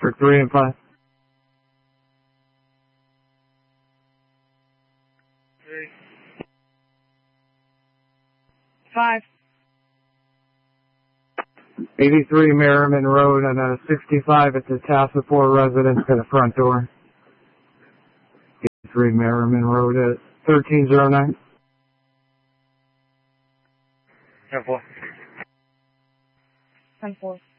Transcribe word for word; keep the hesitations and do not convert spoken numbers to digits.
For three and five. Three. Five. eighty-three Merriman Road and a sixty-five at the Tassaport residence to the front door. eighty-three Merriman Road at thirteen oh nine. ten four. ten four.